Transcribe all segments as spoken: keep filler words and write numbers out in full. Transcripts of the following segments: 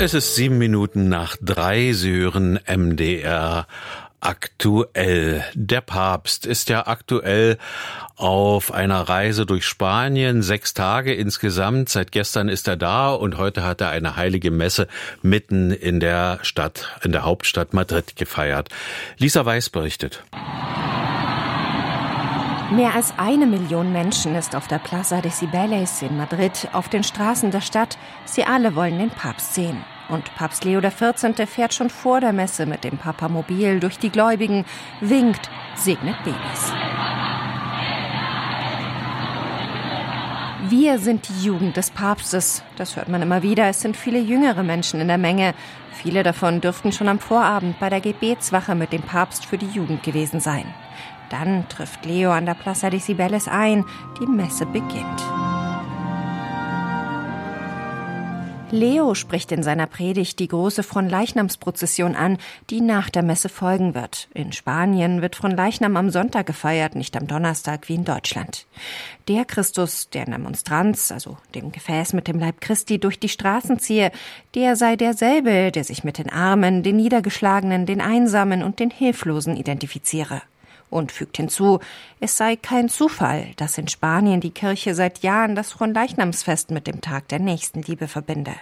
Es ist sieben Minuten nach drei. Sie hören M D R aktuell. Der Papst ist ja aktuell auf einer Reise durch Spanien, sechs Tage insgesamt. Seit gestern ist er da und heute hat er eine heilige Messe mitten in der Stadt, in der Hauptstadt Madrid gefeiert. Lisa Weiß berichtet. Mehr als eine Million Menschen ist auf der Plaza de Cibeles in Madrid, auf den Straßen der Stadt. Sie alle wollen den Papst sehen. Und Papst Leo der vierzehnte fährt schon vor der Messe mit dem Papamobil durch die Gläubigen, winkt, segnet Babys. Wir sind die Jugend des Papstes. Das hört man immer wieder. Es sind viele jüngere Menschen in der Menge. Viele davon dürften schon am Vorabend bei der Gebetswache mit dem Papst für die Jugend gewesen sein. Dann trifft Leo an der Plaza de Cibeles ein. Die Messe beginnt. Leo spricht in seiner Predigt die große Fronleichnamsprozession an, die nach der Messe folgen wird. In Spanien wird Fronleichnam am Sonntag gefeiert, nicht am Donnerstag wie in Deutschland. Der Christus, der in der Monstranz, also dem Gefäß mit dem Leib Christi, durch die Straßen ziehe, der sei derselbe, der sich mit den Armen, den Niedergeschlagenen, den Einsamen und den Hilflosen identifiziere. Und fügt hinzu, es sei kein Zufall, dass in Spanien die Kirche seit Jahren das Fronleichnamsfest mit dem Tag der Nächstenliebe verbinde.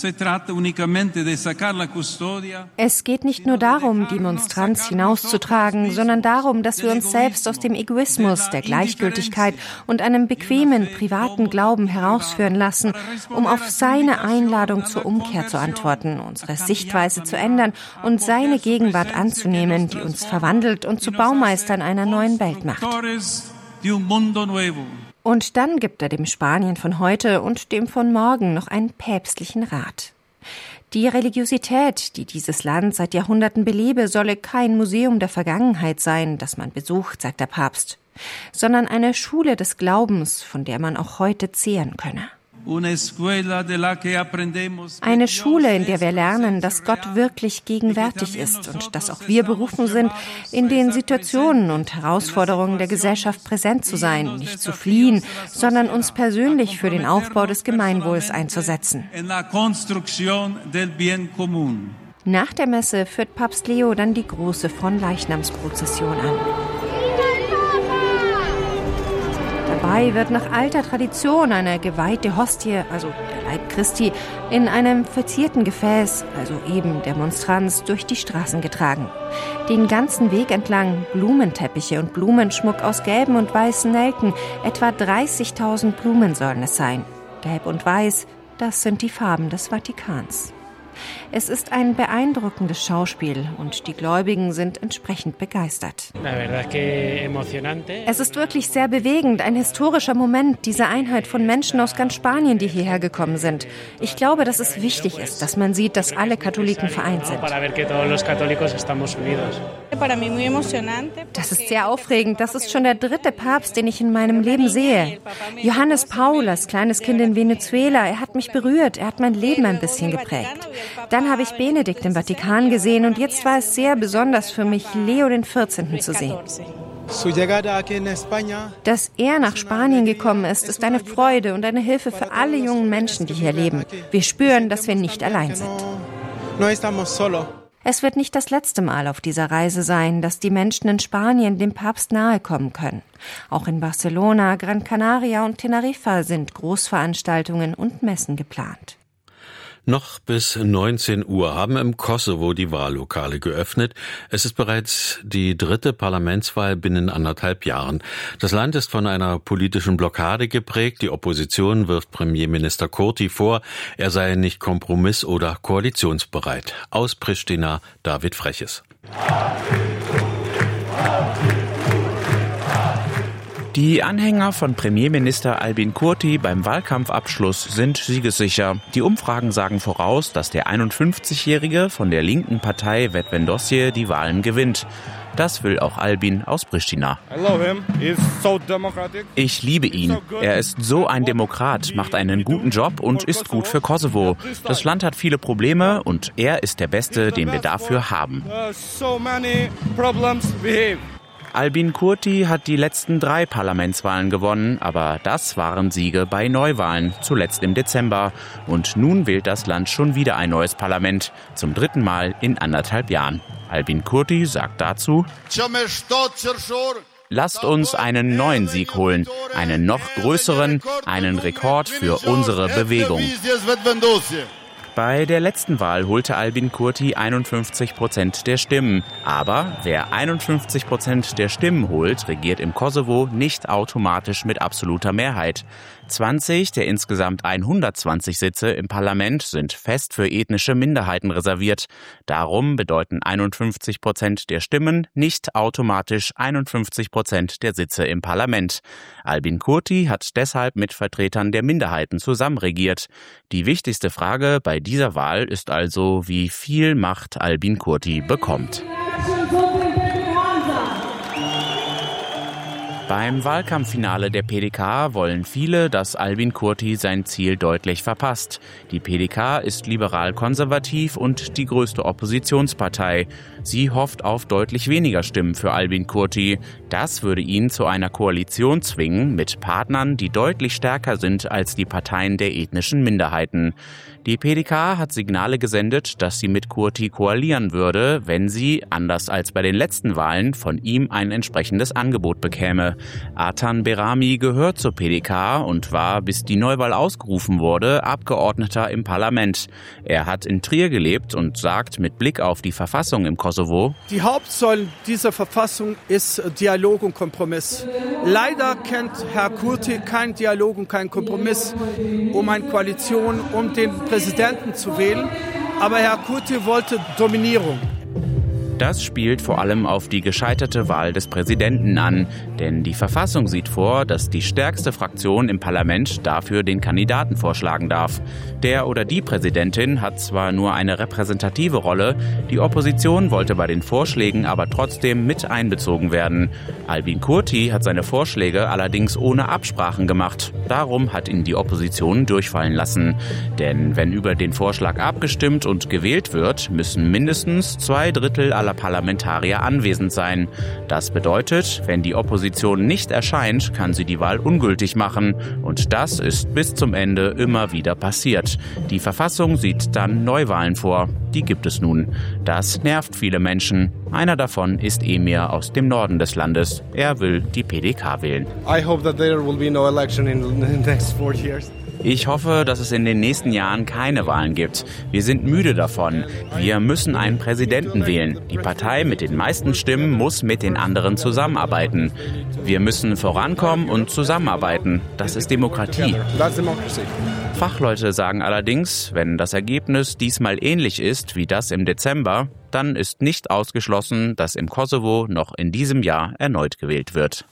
Es geht nicht nur darum, die Monstranz hinauszutragen, sondern darum, dass wir uns selbst aus dem Egoismus, der Gleichgültigkeit und einem bequemen, privaten Glauben herausführen lassen, um auf seine Einladung zur Umkehr zu antworten, unsere Sichtweise zu ändern und seine Gegenwart anzunehmen, die uns verwandelt und zu Baumeistern einer neuen Welt macht. Und dann gibt er dem Spanien von heute und dem von morgen noch einen päpstlichen Rat. Die Religiosität, die dieses Land seit Jahrhunderten belebe, solle kein Museum der Vergangenheit sein, das man besucht, sagt der Papst, sondern eine Schule des Glaubens, von der man auch heute zehren könne. Eine Schule, in der wir lernen, dass Gott wirklich gegenwärtig ist und dass auch wir berufen sind, in den Situationen und Herausforderungen der Gesellschaft präsent zu sein, nicht zu fliehen, sondern uns persönlich für den Aufbau des Gemeinwohls einzusetzen. Nach der Messe führt Papst Leo dann die große Fronleichnamsprozession an. Dabei wird nach alter Tradition eine geweihte Hostie, also der Leib Christi, in einem verzierten Gefäß, also eben der Monstranz, durch die Straßen getragen. Den ganzen Weg entlang Blumenteppiche und Blumenschmuck aus gelben und weißen Nelken, etwa dreißigtausend Blumen sollen es sein. Gelb und Weiß, das sind die Farben des Vatikans. Es ist ein beeindruckendes Schauspiel und die Gläubigen sind entsprechend begeistert. Es ist wirklich sehr bewegend, ein historischer Moment, diese Einheit von Menschen aus ganz Spanien, die hierher gekommen sind. Ich glaube, dass es wichtig ist, dass man sieht, dass alle Katholiken vereint sind. Das ist sehr aufregend. Das ist schon der dritte Papst, den ich in meinem Leben sehe. Johannes Paul als kleines Kind in Venezuela, er hat mich berührt, er hat mein Leben ein bisschen geprägt. Dann habe ich Benedikt im Vatikan gesehen und jetzt war es sehr besonders für mich, Leo den vierzehnten zu sehen. Dass er nach Spanien gekommen ist, ist eine Freude und eine Hilfe für alle jungen Menschen, die hier leben. Wir spüren, dass wir nicht allein sind. Es wird nicht das letzte Mal auf dieser Reise sein, dass die Menschen in Spanien dem Papst nahe kommen können. Auch in Barcelona, Gran Canaria und Teneriffa sind Großveranstaltungen und Messen geplant. Noch bis neunzehn Uhr haben im Kosovo die Wahllokale geöffnet. Es ist bereits die dritte Parlamentswahl binnen anderthalb Jahren. Das Land ist von einer politischen Blockade geprägt. Die Opposition wirft Premierminister Kurti vor, er sei nicht kompromiss- oder koalitionsbereit. Aus Pristina David Freches. Die Anhänger von Premierminister Albin Kurti beim Wahlkampfabschluss sind siegessicher. Die Umfragen sagen voraus, dass der einundfünfzigjährige von der linken Partei Vetëvendosje die Wahlen gewinnt. Das will auch Albin aus Pristina. Ich liebe ihn. Er ist so ein Demokrat, macht einen guten Job und ist gut für Kosovo. Das Land hat viele Probleme und er ist der Beste, den wir dafür haben. Albin Kurti hat die letzten drei Parlamentswahlen gewonnen, aber das waren Siege bei Neuwahlen, zuletzt im Dezember. Und nun wählt das Land schon wieder ein neues Parlament, zum dritten Mal in anderthalb Jahren. Albin Kurti sagt dazu: Lasst uns einen neuen Sieg holen, einen noch größeren, einen Rekord für unsere Bewegung. Bei der letzten Wahl holte Albin Kurti einundfünfzig Prozent der Stimmen. Aber wer einundfünfzig Prozent der Stimmen holt, regiert im Kosovo nicht automatisch mit absoluter Mehrheit. zwanzig der insgesamt hundertzwanzig Sitze im Parlament sind fest für ethnische Minderheiten reserviert. Darum bedeuten einundfünfzig Prozent der Stimmen nicht automatisch einundfünfzig Prozent der Sitze im Parlament. Albin Kurti hat deshalb mit Vertretern der Minderheiten zusammenregiert. Die wichtigste Frage bei dieser Wahl ist also, wie viel Macht Albin Kurti bekommt. Beim Wahlkampffinale der P D K wollen viele, dass Albin Kurti sein Ziel deutlich verpasst. Die P D K ist liberal-konservativ und die größte Oppositionspartei. Sie hofft auf deutlich weniger Stimmen für Albin Kurti. Das würde ihn zu einer Koalition zwingen mit Partnern, die deutlich stärker sind als die Parteien der ethnischen Minderheiten. Die P D K hat Signale gesendet, dass sie mit Kurti koalieren würde, wenn sie, anders als bei den letzten Wahlen, von ihm ein entsprechendes Angebot bekäme. Artan Berami gehört zur P D K und war, bis die Neuwahl ausgerufen wurde, Abgeordneter im Parlament. Er hat in Trier gelebt und sagt mit Blick auf die Verfassung im Kosovo: Die Hauptsäule dieser Verfassung ist Dialog und Kompromiss. Leider kennt Herr Kurti keinen Dialog und keinen Kompromiss um eine Koalition, um den Präsidenten zu wählen. Aber Herr Kurti wollte Dominierung. Das spielt vor allem auf die gescheiterte Wahl des Präsidenten an. Denn die Verfassung sieht vor, dass die stärkste Fraktion im Parlament dafür den Kandidaten vorschlagen darf. Der oder die Präsidentin hat zwar nur eine repräsentative Rolle, die Opposition wollte bei den Vorschlägen aber trotzdem mit einbezogen werden. Albin Kurti hat seine Vorschläge allerdings ohne Absprachen gemacht. Darum hat ihn die Opposition durchfallen lassen. Denn wenn über den Vorschlag abgestimmt und gewählt wird, müssen mindestens zwei Drittel aller Parlamentarier anwesend sein. Das bedeutet, wenn die Opposition nicht erscheint, kann sie die Wahl ungültig machen. Und das ist bis zum Ende immer wieder passiert. Die Verfassung sieht dann Neuwahlen vor. Die gibt es nun. Das nervt viele Menschen. Einer davon ist Emir aus dem Norden des Landes. Er will die P D K wählen. I hope that there will be no election in the next four years. Ich hoffe, dass es in den nächsten Jahren keine Wahlen gibt. Wir sind müde davon. Wir müssen einen Präsidenten wählen. Die Partei mit den meisten Stimmen muss mit den anderen zusammenarbeiten. Wir müssen vorankommen und zusammenarbeiten. Das ist Demokratie. Fachleute sagen allerdings, wenn das Ergebnis diesmal ähnlich ist wie das im Dezember, dann ist nicht ausgeschlossen, dass im Kosovo noch in diesem Jahr erneut gewählt wird.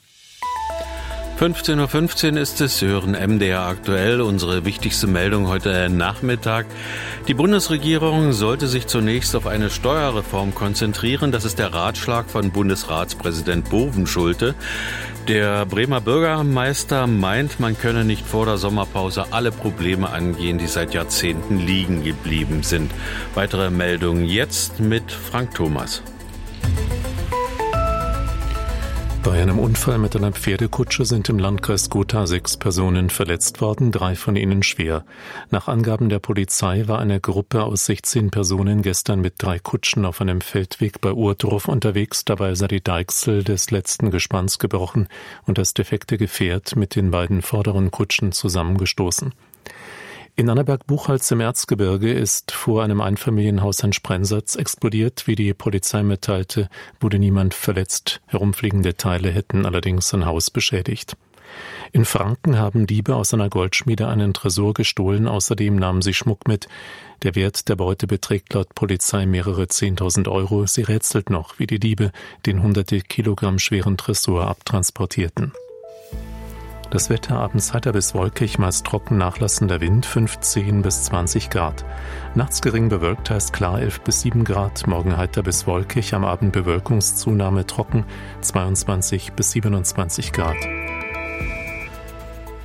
fünfzehn Uhr fünfzehn ist es, Sie hören M D R aktuell, unsere wichtigste Meldung heute Nachmittag. Die Bundesregierung sollte sich zunächst auf eine Steuerreform konzentrieren. Das ist der Ratschlag von Bundesratspräsident Bovenschulte. Der Bremer Bürgermeister meint, man könne nicht vor der Sommerpause alle Probleme angehen, die seit Jahrzehnten liegen geblieben sind. Weitere Meldungen jetzt mit Frank Thomas. Bei einem Unfall mit einer Pferdekutsche sind im Landkreis Gotha sechs Personen verletzt worden, drei von ihnen schwer. Nach Angaben der Polizei war eine Gruppe aus sechzehn Personen gestern mit drei Kutschen auf einem Feldweg bei Urdorf unterwegs. Dabei sei die Deichsel des letzten Gespanns gebrochen und das defekte Gefährt mit den beiden vorderen Kutschen zusammengestoßen. In Annaberg-Buchholz im Erzgebirge ist vor einem Einfamilienhaus ein Sprengsatz explodiert. Wie die Polizei mitteilte, wurde niemand verletzt. Herumfliegende Teile hätten allerdings ein Haus beschädigt. In Franken haben Diebe aus einer Goldschmiede einen Tresor gestohlen. Außerdem nahmen sie Schmuck mit. Der Wert der Beute beträgt laut Polizei mehrere zehntausend Euro. Sie rätselt noch, wie die Diebe den hunderte Kilogramm schweren Tresor abtransportierten. Das Wetter abends heiter bis wolkig, meist trocken, nachlassender Wind, fünfzehn bis zwanzig Grad. Nachts gering bewölkt, heißt klar, elf bis sieben Grad. Morgen heiter bis wolkig, am Abend Bewölkungszunahme trocken, zweiundzwanzig bis siebenundzwanzig Grad.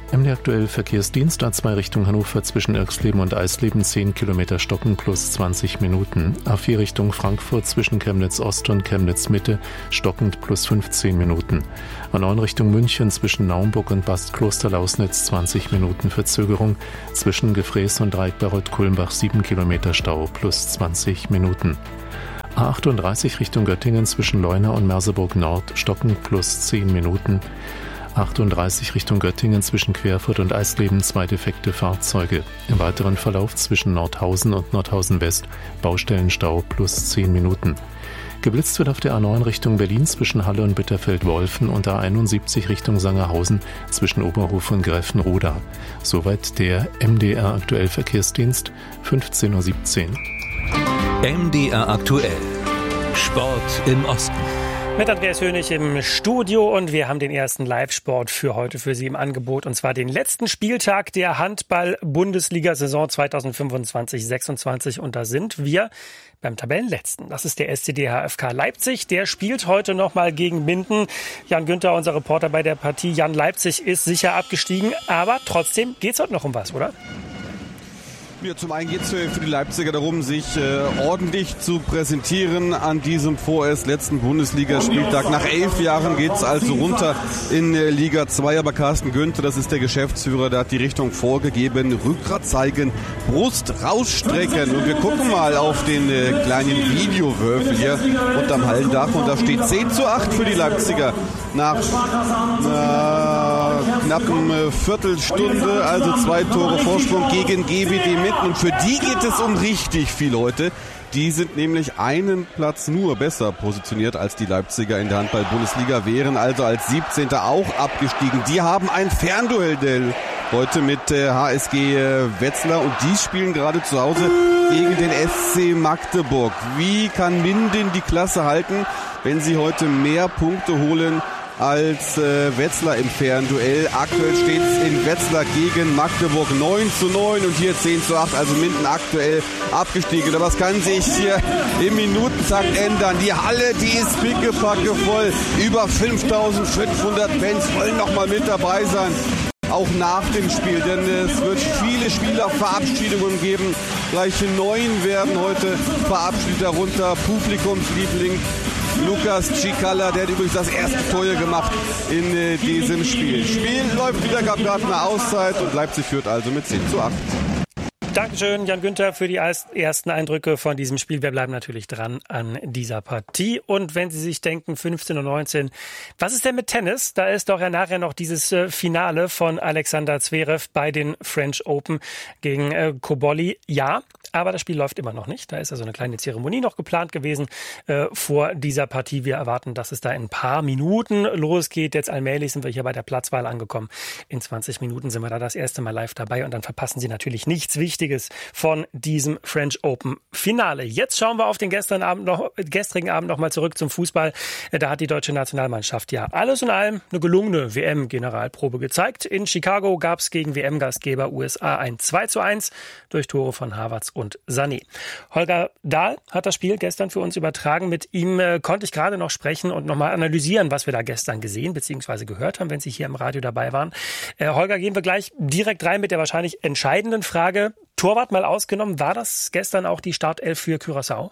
M D aktuell Verkehrsdienst A zwei Richtung Hannover zwischen Irxleben und Eisleben zehn Kilometer stocken plus zwanzig Minuten. A vier Richtung Frankfurt zwischen Chemnitz Ost und Chemnitz Mitte stockend plus fünfzehn Minuten. A neun Richtung München zwischen Naumburg und Bastkloster-Lausnitz zwanzig Minuten Verzögerung. Zwischen Gefräß und Dreieckberot-Kulmbach sieben Kilometer Stau plus zwanzig Minuten. A achtunddreißig Richtung Göttingen zwischen Leuna und Merseburg Nord stockend plus zehn Minuten. achtunddreißig Richtung Göttingen zwischen Querfurt und Eisleben zwei defekte Fahrzeuge. Im weiteren Verlauf zwischen Nordhausen und Nordhausen West Baustellenstau plus zehn Minuten. Geblitzt wird auf der A neun Richtung Berlin zwischen Halle und Bitterfeld-Wolfen und A einundsiebzig Richtung Sangerhausen zwischen Oberhof und Gräfenroda. Soweit der M D R aktuell Verkehrsdienst, fünfzehn Uhr siebzehn. M D R aktuell. Sport im Osten. Mit Andreas Hönig im Studio und wir haben den ersten Live-Sport für heute für Sie im Angebot und zwar den letzten Spieltag der Handball-Bundesliga-Saison zweitausendfünfundzwanzig sechsundzwanzig und da sind wir beim Tabellenletzten. Das ist der S C D H F K Leipzig, der spielt heute nochmal gegen Minden. Jan Günther, unser Reporter bei der Partie. Jan, Leipzig ist sicher abgestiegen, aber trotzdem geht es heute noch um was, oder? Ja, zum einen geht es für die Leipziger darum, sich äh, ordentlich zu präsentieren an diesem vorerst letzten Bundesligaspieltag. Nach elf Jahren geht es also runter in äh, Liga zwei. Aber Carsten Günther, das ist der Geschäftsführer, der hat die Richtung vorgegeben. Rückgrat zeigen, Brust rausstrecken. Und wir gucken mal auf den äh, kleinen Videowürfel hier unterm Hallendach. Und da steht zehn zu acht für die Leipziger nach äh, knappen äh, Viertelstunde. Also zwei Tore Vorsprung gegen G B D Minden. Und für die geht es um richtig viel heute. Die sind nämlich einen Platz nur besser positioniert als die Leipziger in der Handball-Bundesliga, wären also als siebzehnter auch abgestiegen. Die haben ein Fernduell heute mit äh, H S G äh, Wetzlar und die spielen gerade zu Hause gegen den S C Magdeburg. Wie kann Minden die Klasse halten, wenn sie heute mehr Punkte holen als äh, Wetzlar im Fernduell? Aktuell steht es in Wetzlar gegen Magdeburg neun zu neun und hier zehn zu acht, also Minden aktuell abgestiegen. Aber das kann sich hier im Minutentakt ändern. Die Halle, die ist pickepacke voll. Über fünftausendfünfhundert Fans wollen nochmal mit dabei sein. Auch nach dem Spiel, denn es wird viele Spielerverabschiedungen geben. Gleich neun werden heute verabschiedet, darunter Publikumsliebling Lukas Cicala, der hat übrigens das erste Tor gemacht in äh, diesem Spiel. Spiel läuft wieder, gab gerade eine Auszeit und Leipzig führt also mit zehn zu acht. Dankeschön, Jan Günther, für die ersten Eindrücke von diesem Spiel. Wir bleiben natürlich dran an dieser Partie. Und wenn Sie sich denken, fünfzehn Uhr neunzehn, was ist denn mit Tennis? Da ist doch ja nachher noch dieses Finale von Alexander Zverev bei den French Open gegen äh, Cobolli. Ja, aber das Spiel läuft immer noch nicht. Da ist also eine kleine Zeremonie noch geplant gewesen äh, vor dieser Partie. Wir erwarten, dass es da in ein paar Minuten losgeht. Jetzt allmählich sind wir hier bei der Platzwahl angekommen. In zwanzig Minuten sind wir da das erste Mal live dabei und dann verpassen Sie natürlich nichts Wichtiges von diesem French Open Finale. Jetzt schauen wir auf den gestrigen Abend noch, gestrigen Abend noch mal zurück zum Fußball. Da hat die deutsche Nationalmannschaft ja alles in allem eine gelungene W M-Generalprobe gezeigt. In Chicago gab es gegen W M-Gastgeber U S A ein zwei zu eins durch Tore von Havertz und Sané. Holger Dahl hat das Spiel gestern für uns übertragen. Mit ihm äh, konnte ich gerade noch sprechen und nochmal analysieren, was wir da gestern gesehen bzw. gehört haben, wenn Sie hier im Radio dabei waren. Äh, Holger, gehen wir gleich direkt rein mit der wahrscheinlich entscheidenden Frage. Torwart mal ausgenommen, war das gestern auch die Startelf für Curaçao?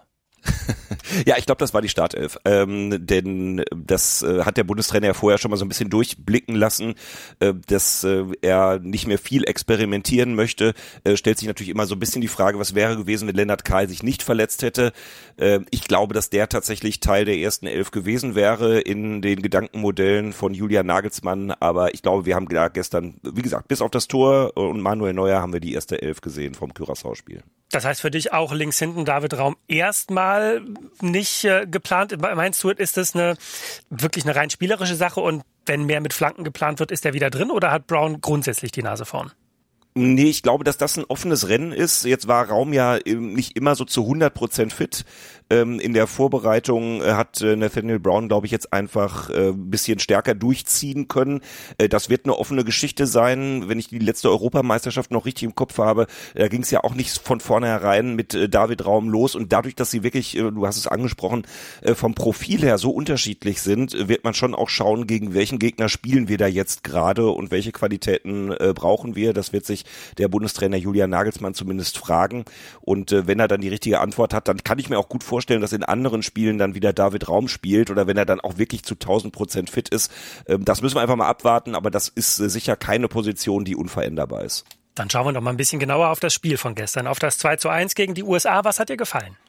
Ja, ich glaube, das war die Startelf, ähm, denn das äh, hat der Bundestrainer ja vorher schon mal so ein bisschen durchblicken lassen, äh, dass äh, er nicht mehr viel experimentieren möchte. Äh, stellt sich natürlich immer so ein bisschen die Frage, was wäre gewesen, wenn Lennart Kahl sich nicht verletzt hätte. Äh, ich glaube, dass der tatsächlich Teil der ersten Elf gewesen wäre in den Gedankenmodellen von Julian Nagelsmann, aber ich glaube, wir haben da gestern, wie gesagt, bis auf das Tor und Manuel Neuer haben wir die erste Elf gesehen vom Curaçao-Spiel. Das heißt für dich auch links hinten David Raum erstmal nicht äh, geplant. Meinst du, ist das eine wirklich eine rein spielerische Sache und wenn mehr mit Flanken geplant wird, ist der wieder drin oder hat Brown grundsätzlich die Nase vorn? Nee, ich glaube, dass das ein offenes Rennen ist. Jetzt war Raum ja nicht immer so zu hundert Prozent fit. Ähm, in der Vorbereitung äh, hat äh, Nathaniel Brown, glaube ich, jetzt einfach äh, ein bisschen stärker durchziehen können. Äh, das wird eine offene Geschichte sein. Wenn ich die letzte Europameisterschaft noch richtig im Kopf habe, da ging es ja auch nicht von vornherein mit äh, David Raum los. Und dadurch, dass sie wirklich, äh, du hast es angesprochen, äh, vom Profil her so unterschiedlich sind, äh, wird man schon auch schauen, gegen welchen Gegner spielen wir da jetzt gerade und welche Qualitäten äh, brauchen wir. Das wird sich der Bundestrainer Julian Nagelsmann zumindest fragen. Und äh, wenn er dann die richtige Antwort hat, dann kann ich mir auch gut vorstellen, dass in anderen Spielen dann wieder David Raum spielt oder wenn er dann auch wirklich zu tausend Prozent fit ist. Ähm, das müssen wir einfach mal abwarten, aber das ist äh, sicher keine Position, die unveränderbar ist. Dann schauen wir noch mal ein bisschen genauer auf das Spiel von gestern, auf das zwei zu eins gegen die U S A. Was hat dir gefallen?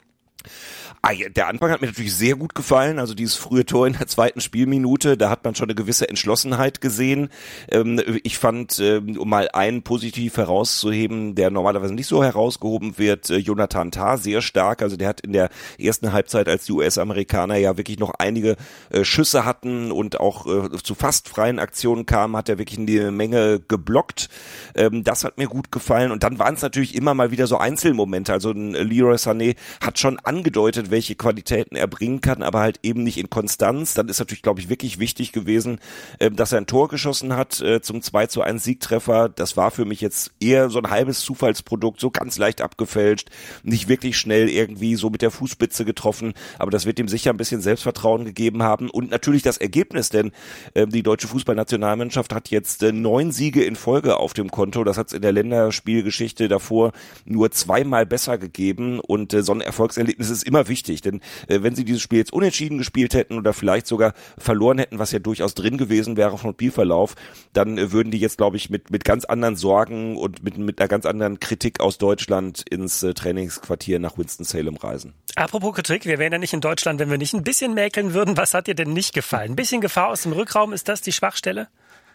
Ah, ja, der Anfang hat mir natürlich sehr gut gefallen, also dieses frühe Tor in der zweiten Spielminute, da hat man schon eine gewisse Entschlossenheit gesehen. Ähm, ich fand, ähm, um mal einen positiv herauszuheben, der normalerweise nicht so herausgehoben wird, äh, Jonathan Tah sehr stark, also der hat in der ersten Halbzeit, als die U S-Amerikaner ja wirklich noch einige äh, Schüsse hatten und auch äh, zu fast freien Aktionen kamen, hat er wirklich eine Menge geblockt. Ähm, das hat mir gut gefallen und dann waren es natürlich immer mal wieder so Einzelmomente, also ein Leroy Sané hat schon angedeutet, welche Qualitäten er bringen kann, aber halt eben nicht in Konstanz. Dann ist natürlich, glaube ich, wirklich wichtig gewesen, äh, dass er ein Tor geschossen hat äh, zum zwei zu eins Siegtreffer. Das war für mich jetzt eher so ein halbes Zufallsprodukt, so ganz leicht abgefälscht, nicht wirklich schnell irgendwie so mit der Fußspitze getroffen, aber das wird ihm sicher ein bisschen Selbstvertrauen gegeben haben und natürlich das Ergebnis, denn äh, die deutsche Fußballnationalmannschaft hat jetzt äh, neun Siege in Folge auf dem Konto. Das hat es in der Länderspielgeschichte davor nur zweimal besser gegeben und äh, so ein Erfolgserlebnis ist immer wichtig, denn äh, wenn sie dieses Spiel jetzt unentschieden gespielt hätten oder vielleicht sogar verloren hätten, was ja durchaus drin gewesen wäre vom Spielverlauf, dann äh, würden die jetzt, glaube ich, mit mit ganz anderen Sorgen und mit mit einer ganz anderen Kritik aus Deutschland ins äh, Trainingsquartier nach Winston-Salem reisen. Apropos Kritik, wir wären ja nicht in Deutschland, wenn wir nicht ein bisschen mäkeln würden. Was hat dir denn nicht gefallen? Ein bisschen Gefahr aus dem Rückraum, ist das die Schwachstelle?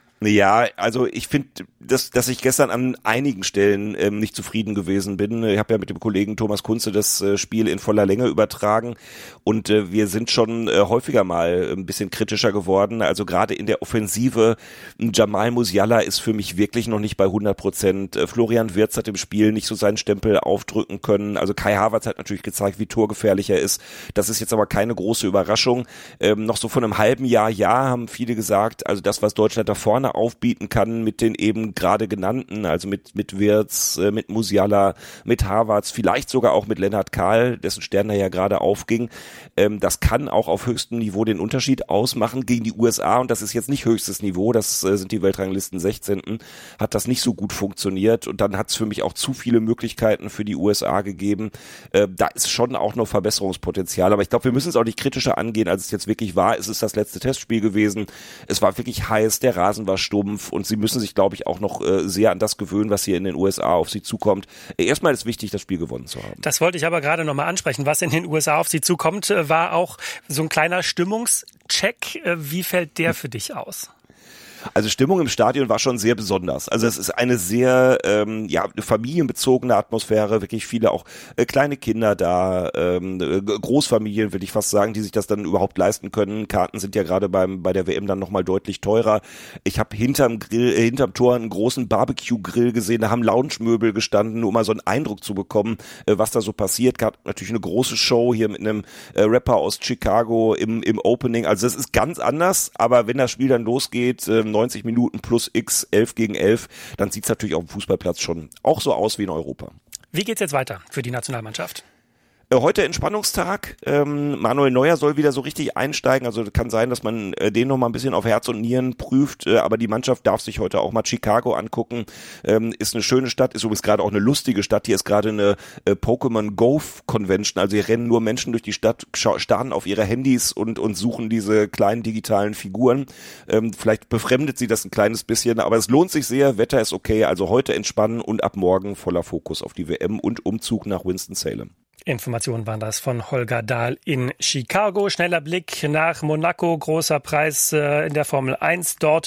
Ja, also ich finde, dass, dass ich gestern an einigen Stellen ähm, nicht zufrieden gewesen bin. Ich habe ja mit dem Kollegen Thomas Kunze das äh, Spiel in voller Länge übertragen und äh, wir sind schon äh, häufiger mal ein bisschen kritischer geworden. Also gerade in der Offensive, Jamal Musiala ist für mich wirklich noch nicht bei hundert Prozent. Äh, Florian Wirtz hat im Spiel nicht so seinen Stempel aufdrücken können. Also Kai Havertz hat natürlich gezeigt, wie torgefährlich er ist. Das ist jetzt aber keine große Überraschung. Ähm, noch so vor einem halben Jahr, ja, haben viele gesagt, also das, was Deutschland da vorne aufbieten kann mit den eben gerade genannten, also mit mit Wirtz, mit Musiala, mit Havertz, vielleicht sogar auch mit Lennart Kahl, dessen Stern da ja gerade aufging. Ähm, das kann auch auf höchstem Niveau den Unterschied ausmachen gegen die U S A und das ist jetzt nicht höchstes Niveau, das äh, sind die Weltranglisten sechzehnten hat das nicht so gut funktioniert und dann hat es für mich auch zu viele Möglichkeiten für die U S A gegeben. Äh, da ist schon auch noch Verbesserungspotenzial, aber ich glaube, wir müssen es auch nicht kritischer angehen, als es jetzt wirklich war. Es ist das letzte Testspiel gewesen, es war wirklich heiß, der Rasen war stumpf und sie müssen sich, glaube ich, auch noch äh, sehr an das gewöhnen, was hier in den U S A auf sie zukommt. Äh, erstmal ist wichtig, das Spiel gewonnen zu haben. Das wollte ich aber gerade nochmal ansprechen. Was in den U S A auf sie zukommt, äh, war auch so ein kleiner Stimmungscheck. Äh, wie fällt der für dich aus? Also Stimmung im Stadion war schon sehr besonders. Also es ist eine sehr ähm, ja familienbezogene Atmosphäre, wirklich viele auch äh, kleine Kinder da, ähm, Großfamilien würde ich fast sagen, die sich das dann überhaupt leisten können. Karten sind ja gerade beim bei der W M dann nochmal deutlich teurer. Ich habe hinterm Grill, äh, hinterm Tor einen großen Barbecue-Grill gesehen, da haben Lounge-Möbel gestanden, um mal so einen Eindruck zu bekommen, äh, was da so passiert. Gab natürlich eine große Show hier mit einem äh, Rapper aus Chicago im im Opening. Also das ist ganz anders, aber wenn das Spiel dann losgeht, äh, neunzig Minuten plus X, elf gegen elf, dann sieht es natürlich auf dem Fußballplatz schon auch so aus wie in Europa. Wie geht's jetzt weiter für die Nationalmannschaft? Heute Entspannungstag. Ähm, Manuel Neuer soll wieder so richtig einsteigen. Also kann sein, dass man äh, den noch mal ein bisschen auf Herz und Nieren prüft. Äh, aber die Mannschaft darf sich heute auch mal Chicago angucken. Ähm, ist eine schöne Stadt, ist übrigens gerade auch eine lustige Stadt. Hier ist gerade eine äh, Pokémon Go Convention. Also hier rennen nur Menschen durch die Stadt, starren auf ihre Handys und und suchen diese kleinen digitalen Figuren. Ähm, vielleicht befremdet sie das ein kleines bisschen, aber es lohnt sich sehr. Wetter ist okay. Also heute entspannen und ab morgen voller Fokus auf die W M und Umzug nach Winston-Salem. Informationen waren das von Holger Dahl in Chicago. Schneller Blick nach Monaco, großer Preis äh, in der Formel eins dort.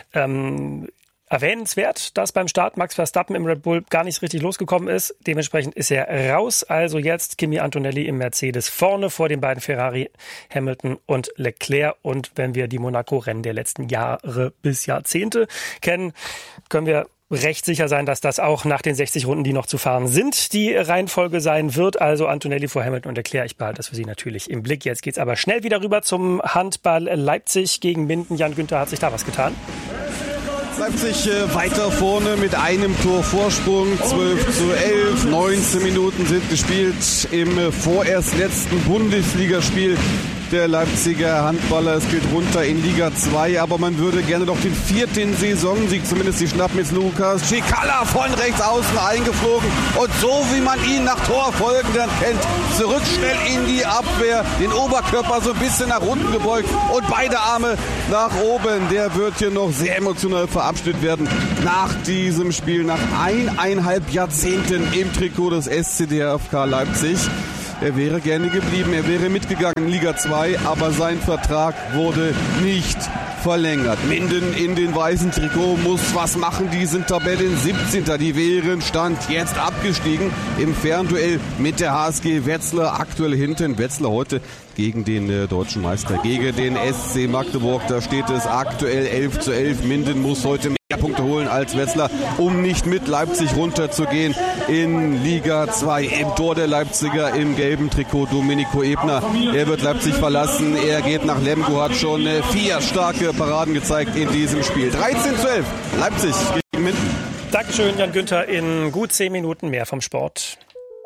Ähm, erwähnenswert, dass beim Start Max Verstappen im Red Bull gar nicht richtig losgekommen ist. Dementsprechend ist er raus. Also jetzt Kimi Antonelli im Mercedes vorne vor den beiden Ferrari, Hamilton und Leclerc. Und wenn wir die Monaco-Rennen der letzten Jahre bis Jahrzehnte kennen, können wir recht sicher sein, dass das auch nach den sechzig Runden, die noch zu fahren sind, die Reihenfolge sein wird. Also Antonelli vor Hamilton und Leclerc. Ich behalte das für Sie natürlich im Blick. Jetzt geht's aber schnell wieder rüber zum Handball Leipzig gegen Minden. Jan Günther, hat sich da was getan? Leipzig äh, weiter vorne mit einem Tor Vorsprung, zwölf zu elf, neunzehn Minuten sind gespielt im äh, vorerst letzten Bundesligaspiel der Leipziger Handballer. Es geht runter in Liga zwei, aber man würde gerne doch den vierten Saisonsieg, zumindest die schnappen jetzt Lukas Cicala von rechts außen eingeflogen und so wie man ihn nach Torfolgen dann kennt, zurück schnell in die Abwehr, den Oberkörper so ein bisschen nach unten gebeugt und beide Arme nach oben. Der wird hier noch sehr emotional verabschiedet werden nach diesem Spiel, nach eineinhalb Jahrzehnten im Trikot des S C D F K Leipzig. Er wäre gerne geblieben, er wäre mitgegangen in Liga zwei, aber sein Vertrag wurde nicht verlängert. Minden in den weißen Trikot muss was machen, die sind Tabellen siebzehnter Die wären Stand jetzt abgestiegen im Fernduell mit der H S G Wetzlar, aktuell hinten. Wetzlar heute gegen den äh, deutschen Meister, gegen den S C Magdeburg. Da steht es aktuell elf zu elf. Minden muss heute mehr Punkte holen als Wetzlar, um nicht mit Leipzig runterzugehen in Liga zwei. Im Tor der Leipziger im gelben Trikot Domenico Ebner. Er wird Leipzig verlassen. Er geht nach Lemgo, hat schon äh, vier starke Paraden gezeigt in diesem Spiel. dreizehn zu elf. Leipzig gegen Minden. Dankeschön, Jan Günther. In gut zehn Minuten mehr vom Sport.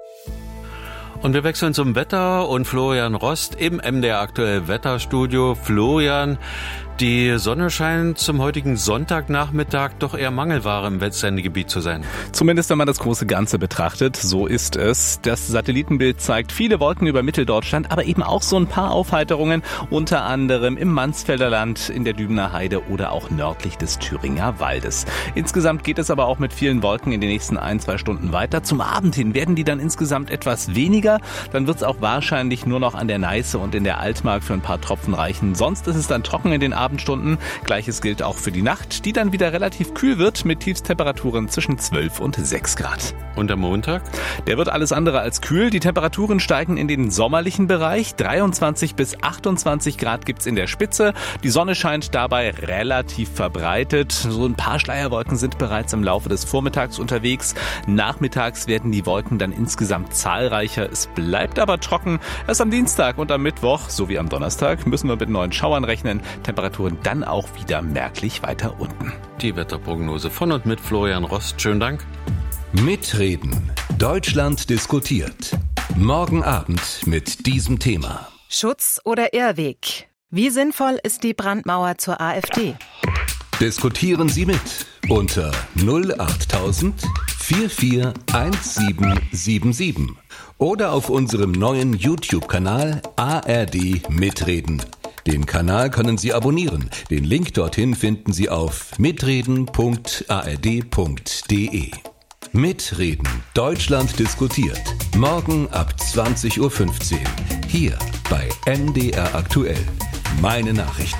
Und wir wechseln zum Wetter und Florian Rost im M D R Aktuell Wetterstudio. Florian, die Sonne scheint zum heutigen Sonntagnachmittag doch eher Mangelware im Westsendegebiet zu sein. Zumindest wenn man das große Ganze betrachtet, so ist es. Das Satellitenbild zeigt viele Wolken über Mitteldeutschland, aber eben auch so ein paar Aufheiterungen, unter anderem im Mansfelder Land, in der Dübener Heide oder auch nördlich des Thüringer Waldes. Insgesamt geht es aber auch mit vielen Wolken in den nächsten ein, zwei Stunden weiter. Zum Abend hin werden die dann insgesamt etwas weniger. Dann wird es auch wahrscheinlich nur noch an der Neiße und in der Altmark für ein paar Tropfen reichen. Sonst ist es dann trocken in den Abendstunden. Gleiches gilt auch für die Nacht, die dann wieder relativ kühl wird mit Tiefstemperaturen zwischen zwölf und sechs Grad. Und am Montag? Der wird alles andere als kühl. Die Temperaturen steigen in den sommerlichen Bereich. dreiundzwanzig bis achtundzwanzig Grad gibt's in der Spitze. Die Sonne scheint dabei relativ verbreitet. So ein paar Schleierwolken sind bereits im Laufe des Vormittags unterwegs. Nachmittags werden die Wolken dann insgesamt zahlreicher. Es bleibt aber trocken. Erst am Dienstag und am Mittwoch sowie am Donnerstag müssen wir mit neuen Schauern rechnen. Temperaturen dann auch wieder merklich weiter unten. Die Wetterprognose von und mit Florian Rost. Schönen Dank. Mitreden. Deutschland diskutiert. Morgen Abend mit diesem Thema. Schutz oder Irrweg? Wie sinnvoll ist die Brandmauer zur AfD? Diskutieren Sie mit unter null achttausend vierundvierzig siebzehnhundertsiebenundsiebzig oder auf unserem neuen YouTube-Kanal A R D Mitreden. Den Kanal können Sie abonnieren. Den Link dorthin finden Sie auf mitreden punkt a r d punkt d e. Mitreden. Deutschland diskutiert. Morgen ab zwanzig Uhr fünfzehn. Hier bei M D R Aktuell. Meine Nachrichten.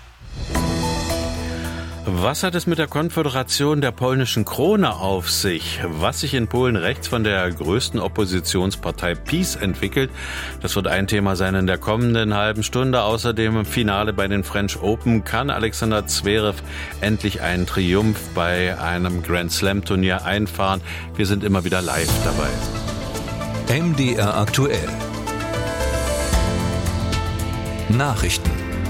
Was hat es mit der Konföderation der polnischen Krone auf sich? Was sich in Polen rechts von der größten Oppositionspartei PiS entwickelt, das wird ein Thema sein in der kommenden halben Stunde. Außerdem im Finale bei den French Open kann Alexander Zverev endlich einen Triumph bei einem Grand Slam Turnier einfahren. Wir sind immer wieder live dabei. M D R Aktuell. Nachrichten.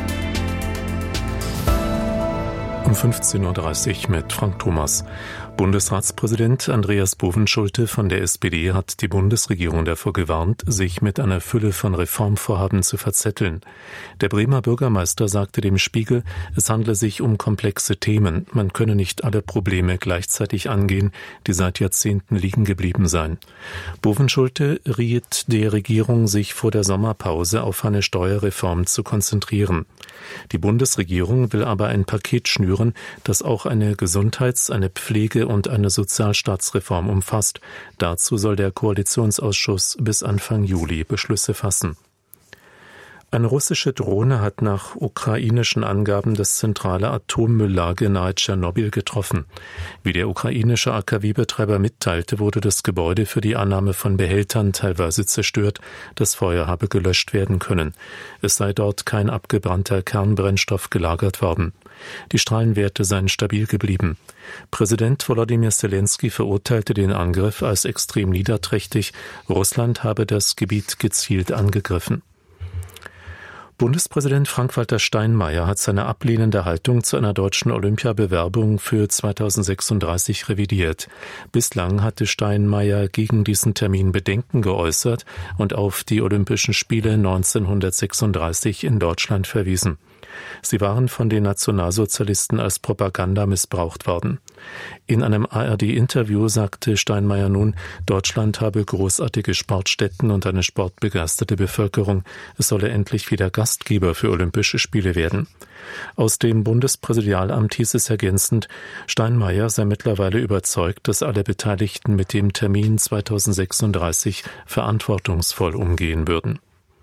Um fünfzehn Uhr dreißig mit Frank Thomas. Bundesratspräsident Andreas Bovenschulte von der S P D hat die Bundesregierung davor gewarnt, sich mit einer Fülle von Reformvorhaben zu verzetteln. Der Bremer Bürgermeister sagte dem Spiegel, es handle sich um komplexe Themen. Man könne nicht alle Probleme gleichzeitig angehen, die seit Jahrzehnten liegen geblieben seien. Bovenschulte riet der Regierung, sich vor der Sommerpause auf eine Steuerreform zu konzentrieren. Die Bundesregierung will aber ein Paket schnüren, das auch eine Gesundheits-, eine Pflege- und eine Sozialstaatsreform umfasst. Dazu soll der Koalitionsausschuss bis Anfang Juli Beschlüsse fassen. Eine russische Drohne hat nach ukrainischen Angaben das zentrale Atommülllager nahe Tschernobyl getroffen. Wie der ukrainische A K W-Betreiber mitteilte, wurde das Gebäude für die Annahme von Behältern teilweise zerstört. Das Feuer habe gelöscht werden können. Es sei dort kein abgebrannter Kernbrennstoff gelagert worden. Die Strahlenwerte seien stabil geblieben. Präsident Volodymyr Zelensky verurteilte den Angriff als extrem niederträchtig. Russland habe das Gebiet gezielt angegriffen. Bundespräsident Frank-Walter Steinmeier hat seine ablehnende Haltung zu einer deutschen Olympiabewerbung für zweitausendsechsunddreißig revidiert. Bislang hatte Steinmeier gegen diesen Termin Bedenken geäußert und auf die Olympischen Spiele neunzehnhundertsechsunddreißig in Deutschland verwiesen. Sie waren von den Nationalsozialisten als Propaganda missbraucht worden. In einem A R D-Interview sagte Steinmeier nun, Deutschland habe großartige Sportstätten und eine sportbegeisterte Bevölkerung. Es solle endlich wieder Gastgeber für Olympische Spiele werden. Aus dem Bundespräsidialamt hieß es ergänzend, Steinmeier sei mittlerweile überzeugt, dass alle Beteiligten mit dem Termin zweitausendsechsunddreißig verantwortungsvoll umgehen würden.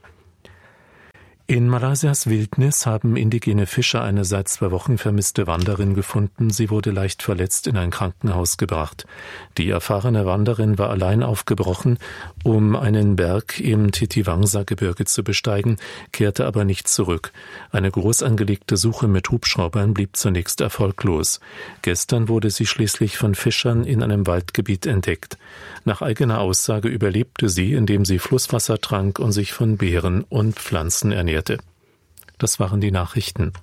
In Malaysias Wildnis haben indigene Fischer eine seit zwei Wochen vermisste Wanderin gefunden. Sie wurde leicht verletzt in ein Krankenhaus gebracht. Die erfahrene Wanderin war allein aufgebrochen, um einen Berg im Titiwangsa-Gebirge zu besteigen, kehrte aber nicht zurück. Eine groß angelegte Suche mit Hubschraubern blieb zunächst erfolglos. Gestern wurde sie schließlich von Fischern in einem Waldgebiet entdeckt. Nach eigener Aussage überlebte sie, indem sie Flusswasser trank und sich von Beeren und Pflanzen ernährte. Das waren die Nachrichten.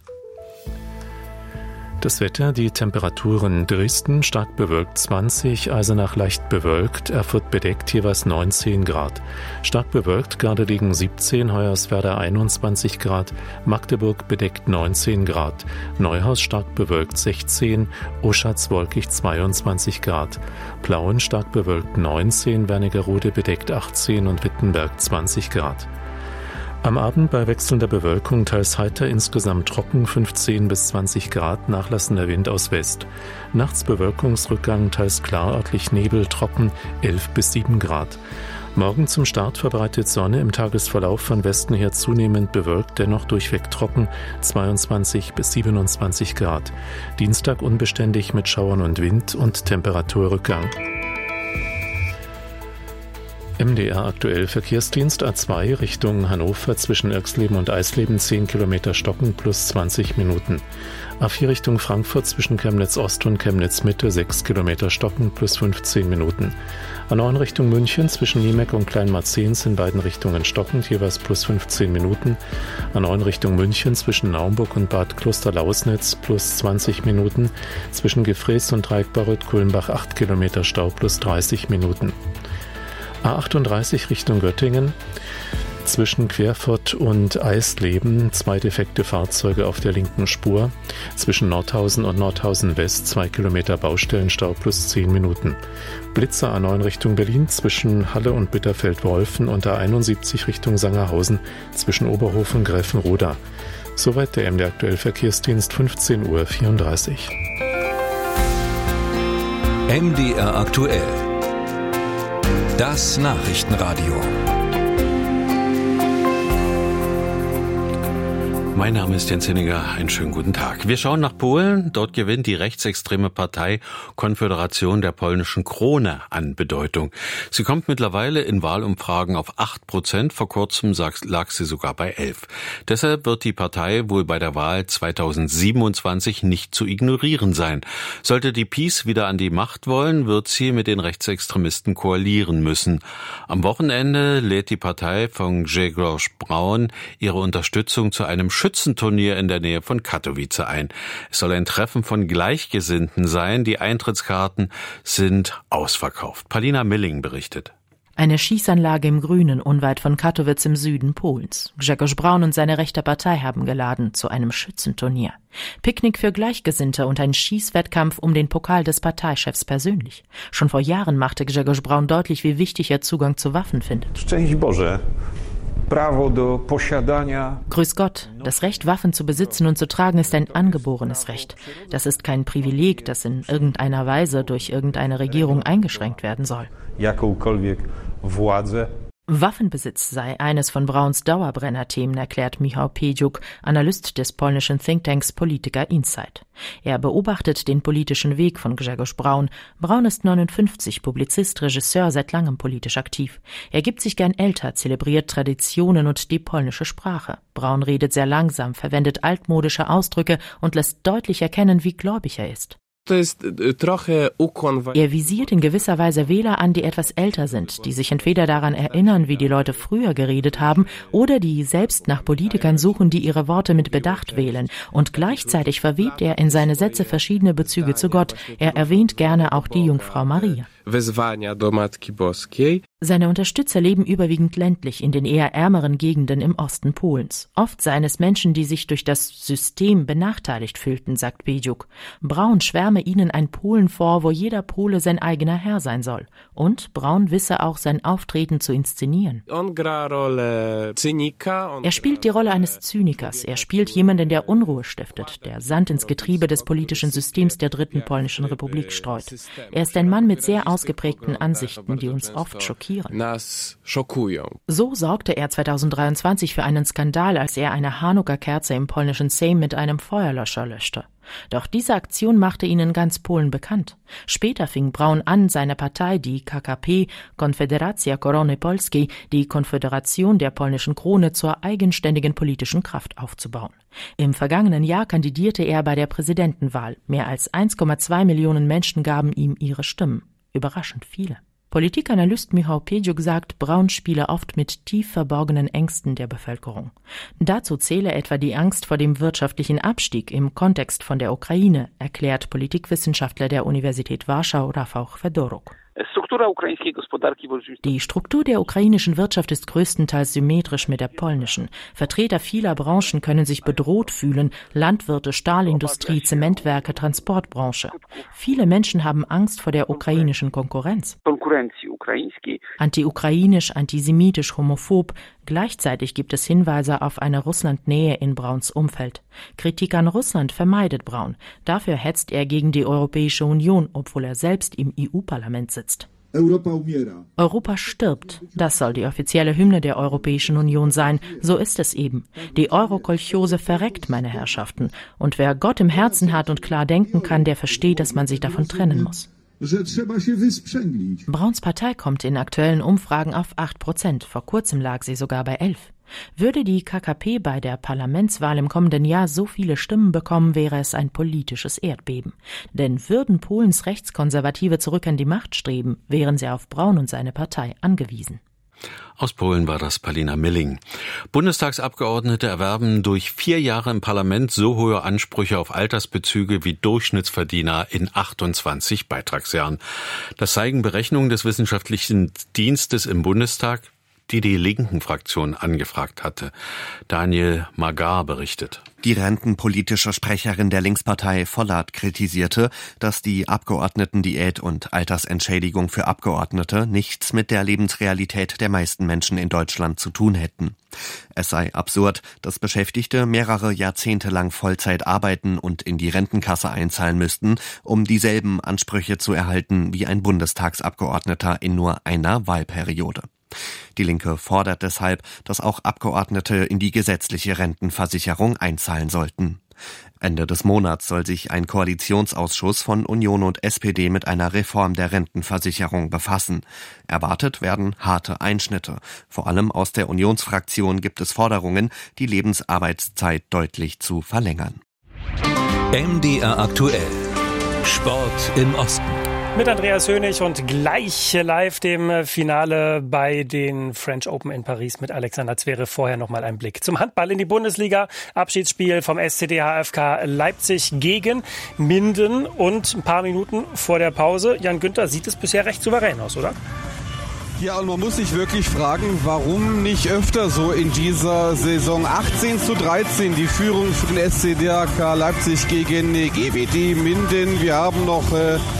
Das Wetter, die Temperaturen: Dresden stark bewölkt zwanzig, Eisenach leicht bewölkt, Erfurt bedeckt jeweils neunzehn Grad. Stark bewölkt Gardelegen siebzehn, Hoyerswerda einundzwanzig Grad, Magdeburg bedeckt neunzehn Grad, Neuhaus stark bewölkt sechzehn, Oschatz wolkig zweiundzwanzig Grad, Plauen stark bewölkt neunzehn, Wernigerode bedeckt achtzehn und Wittenberg zwanzig Grad. Am Abend bei wechselnder Bewölkung teils heiter, insgesamt trocken, fünfzehn bis zwanzig Grad, nachlassender Wind aus West. Nachts Bewölkungsrückgang, teils klar, örtlich Nebel, trocken, elf bis sieben Grad. Morgen zum Start verbreitet Sonne, im Tagesverlauf von Westen her zunehmend bewölkt, dennoch durchweg trocken, zweiundzwanzig bis siebenundzwanzig Grad. Dienstag unbeständig mit Schauern und Wind und Temperaturrückgang. M D R aktuell Verkehrsdienst A zwei Richtung Hannover zwischen Irxleben und Eisleben zehn Kilometer stocken plus zwanzig Minuten. A vier Richtung Frankfurt zwischen Chemnitz Ost und Chemnitz Mitte sechs Kilometer stocken plus fünfzehn Minuten. A neun Richtung München zwischen Niemeck und Kleinmarzens in beiden Richtungen stockend jeweils plus fünfzehn Minuten. A neun Richtung München zwischen Naumburg und Bad Klosterlausnitz plus zwanzig Minuten. Zwischen Gefrees und Reikbaröd-Kulmbach acht Kilometer Stau plus dreißig Minuten. A achtunddreißig Richtung Göttingen, zwischen Querfurt und Eisleben zwei defekte Fahrzeuge auf der linken Spur, zwischen Nordhausen und Nordhausen West zwei Kilometer Baustellenstau plus zehn Minuten. Blitzer A neun Richtung Berlin zwischen Halle und Bitterfeld-Wolfen und A einundsiebzig Richtung Sangerhausen zwischen Oberhof und Gräfenroda. Soweit der M D R aktuell Verkehrsdienst, fünfzehn Uhr vierunddreißig. M D R aktuell. Das Nachrichtenradio. Mein Name ist Jens Hinniger. Einen schönen guten Tag. Wir schauen nach Polen. Dort gewinnt die rechtsextreme Partei Konföderation der polnischen Krone an Bedeutung. Sie kommt mittlerweile in Wahlumfragen auf acht Prozent. Vor kurzem lag sie sogar bei elf. Deshalb wird die Partei wohl bei der Wahl zweitausendsiebenundzwanzig nicht zu ignorieren sein. Sollte die PiS wieder an die Macht wollen, wird sie mit den Rechtsextremisten koalieren müssen. Am Wochenende lädt die Partei von Grzegorz Braun ihre Unterstützung zu einem Schützenturnier in der Nähe von Katowice ein. Es soll ein Treffen von Gleichgesinnten sein. Die Eintrittskarten sind ausverkauft. Paulina Milling berichtet. Eine Schießanlage im Grünen, unweit von Katowice im Süden Polens. Grzegorz Braun und seine rechte Partei haben geladen zu einem Schützenturnier. Picknick für Gleichgesinnte und ein Schießwettkampf um den Pokal des Parteichefs persönlich. Schon vor Jahren machte Grzegorz Braun deutlich, wie wichtig er Zugang zu Waffen findet. Szczęść Boże. Prawo do posiadania. Grüß Gott, das Recht, Waffen zu besitzen und zu tragen, ist ein angeborenes Recht. Das ist kein Privileg, das in irgendeiner Weise durch irgendeine Regierung eingeschränkt werden soll. Jakąkolwiek władzę. Waffenbesitz sei eines von Brauns Dauerbrenner-Themen, erklärt Michał Piedziuk, Analyst des polnischen Thinktanks Politica Insight. Er beobachtet den politischen Weg von Grzegorz Braun. Braun ist neunundfünfzig, Publizist, Regisseur, seit langem politisch aktiv. Er gibt sich gern älter, zelebriert Traditionen und die polnische Sprache. Braun redet sehr langsam, verwendet altmodische Ausdrücke und lässt deutlich erkennen, wie gläubig er ist. Er visiert in gewisser Weise Wähler an, die etwas älter sind, die sich entweder daran erinnern, wie die Leute früher geredet haben, oder die selbst nach Politikern suchen, die ihre Worte mit Bedacht wählen. Und gleichzeitig verwebt er in seine Sätze verschiedene Bezüge zu Gott. Er erwähnt gerne auch die Jungfrau Maria. Seine Unterstützer leben überwiegend ländlich in den eher ärmeren Gegenden im Osten Polens. Oft seien es Menschen, die sich durch das System benachteiligt fühlten, sagt Piedziuk. Braun schwärme ihnen ein Polen vor, wo jeder Pole sein eigener Herr sein soll. Und Braun wisse auch, sein Auftreten zu inszenieren. Er spielt die Rolle eines Zynikers. Er spielt jemanden, der Unruhe stiftet, der Sand ins Getriebe des politischen Systems der Dritten Polnischen Republik streut. Er ist ein Mann mit sehr ausgeprägten Ansichten, die uns oft schockieren. So sorgte er zweitausenddreiundzwanzig für einen Skandal, als er eine Chanukka-Kerze im polnischen Sejm mit einem Feuerlöscher löschte. Doch diese Aktion machte ihn in ganz Polen bekannt. Später fing Braun an, seine Partei, die K K P, Konfederacja Korony Polskiej, die Konföderation der polnischen Krone, zur eigenständigen politischen Kraft aufzubauen. Im vergangenen Jahr kandidierte er bei der Präsidentenwahl. Mehr als eins Komma zwei Millionen Menschen gaben ihm ihre Stimmen. Überraschend viele. Politikanalyst Michał Piedziuk sagt, Braun spiele oft mit tief verborgenen Ängsten der Bevölkerung. Dazu zähle etwa die Angst vor dem wirtschaftlichen Abstieg im Kontext von der Ukraine, erklärt Politikwissenschaftler der Universität Warschau Rafał Fedoruk. Die Struktur der ukrainischen Wirtschaft ist größtenteils symmetrisch mit der polnischen. Vertreter vieler Branchen können sich bedroht fühlen: Landwirte, Stahlindustrie, Zementwerke, Transportbranche. Viele Menschen haben Angst vor der ukrainischen Konkurrenz. Anti-ukrainisch, antisemitisch, homophob. Gleichzeitig gibt es Hinweise auf eine Russlandnähe in Brauns Umfeld. Kritik an Russland vermeidet Braun. Dafür hetzt er gegen die Europäische Union, obwohl er selbst im E U-Parlament sitzt. Europa umiera. Europa stirbt. Das soll die offizielle Hymne der Europäischen Union sein. So ist es eben. Die Eurokolchose verreckt, meine Herrschaften. Und wer Gott im Herzen hat und klar denken kann, der versteht, dass man sich davon trennen muss. Brauns Partei kommt in aktuellen Umfragen auf acht Prozent. Vor kurzem lag sie sogar bei elf. Würde die K K P bei der Parlamentswahl im kommenden Jahr so viele Stimmen bekommen, wäre es ein politisches Erdbeben. Denn würden Polens Rechtskonservative zurück an die Macht streben, wären sie auf Braun und seine Partei angewiesen. Aus Polen war das Palina Milling. Bundestagsabgeordnete erwerben durch vier Jahre im Parlament so hohe Ansprüche auf Altersbezüge wie Durchschnittsverdiener in achtundzwanzig Beitragsjahren. Das zeigen Berechnungen des Wissenschaftlichen Dienstes im Bundestag, die die Linken-Fraktion angefragt hatte. Daniel Magar berichtet. Die rentenpolitische Sprecherin der Linkspartei Vollert kritisierte, dass die Abgeordnetendiät und Altersentschädigung für Abgeordnete nichts mit der Lebensrealität der meisten Menschen in Deutschland zu tun hätten. Es sei absurd, dass Beschäftigte mehrere Jahrzehnte lang Vollzeit arbeiten und in die Rentenkasse einzahlen müssten, um dieselben Ansprüche zu erhalten wie ein Bundestagsabgeordneter in nur einer Wahlperiode. Die Linke fordert deshalb, dass auch Abgeordnete in die gesetzliche Rentenversicherung einzahlen sollten. Ende des Monats soll sich ein Koalitionsausschuss von Union und S P D mit einer Reform der Rentenversicherung befassen. Erwartet werden harte Einschnitte. Vor allem aus der Unionsfraktion gibt es Forderungen, die Lebensarbeitszeit deutlich zu verlängern. M D R aktuell. Sport im Osten. Mit Andreas Hönig und gleich live dem Finale bei den French Open in Paris mit Alexander Zverev. Vorher nochmal ein Blick zum Handball in die Bundesliga. Abschiedsspiel vom S C D H F K Leipzig gegen Minden. Und ein paar Minuten vor der Pause, Jan Günther, sieht es bisher recht souverän aus, oder? Ja, und man muss sich wirklich fragen, warum nicht öfter so in dieser Saison. achtzehn zu dreizehn die Führung für den S C D H K Leipzig gegen G W D Minden. Wir haben noch... Äh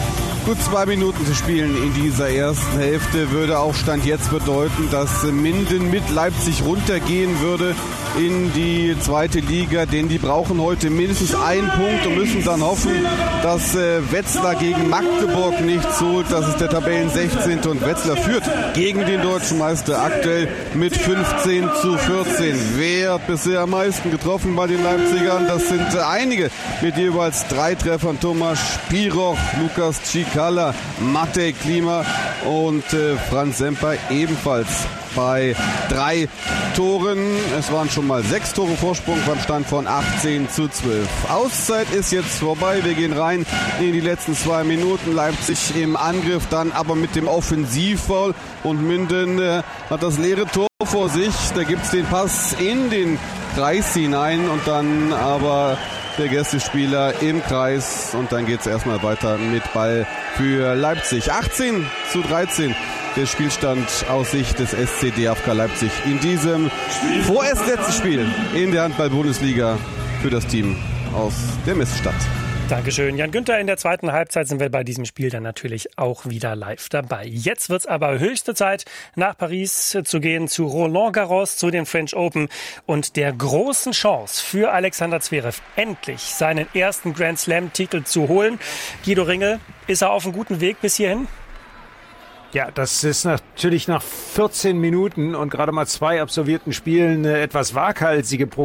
Gut zwei Minuten zu spielen in dieser ersten Hälfte würde auch Stand jetzt bedeuten, dass Minden mit Leipzig runtergehen würde in die zweite Liga, denn die brauchen heute mindestens einen Punkt und müssen dann hoffen, dass äh, Wetzlar gegen Magdeburg nichts holt. Das ist der Tabellen sechzehnte und Wetzlar führt gegen den deutschen Meister aktuell mit fünfzehn zu vierzehn. Wer hat bisher am meisten getroffen bei den Leipzigern? Das sind äh, einige mit jeweils drei Treffern. Thomas Spiroch, Lukas Cicala, Matej Klima und äh, Franz Semper ebenfalls bei drei Toren. Es waren schon mal sechs Tore Vorsprung beim Stand von achtzehn zu zwölf. Auszeit ist jetzt vorbei. Wir gehen rein in die letzten zwei Minuten. Leipzig im Angriff, dann aber mit dem Offensivfoul. Und Minden äh, hat das leere Tor vor sich. Da gibt es den Pass in den Kreis hinein und dann aber der Gästespieler im Kreis. Und dann geht es erstmal weiter mit Ball für Leipzig. achtzehn zu dreizehn. Der Spielstand aus Sicht des S C D F K Leipzig in diesem vorerst letzten Spiel in der Handball-Bundesliga für das Team aus der Messestadt. Dankeschön, Jan Günther. In der zweiten Halbzeit sind wir bei diesem Spiel dann natürlich auch wieder live dabei. Jetzt wird's aber höchste Zeit, nach Paris zu gehen, zu Roland Garros, zu den French Open und der großen Chance für Alexander Zverev, endlich seinen ersten Grand Slam-Titel zu holen. Guido Ringel, ist er auf einem guten Weg bis hierhin? Ja, das ist natürlich nach vierzehn Minuten und gerade mal zwei absolvierten Spielen eine etwas waghalsige Prognose.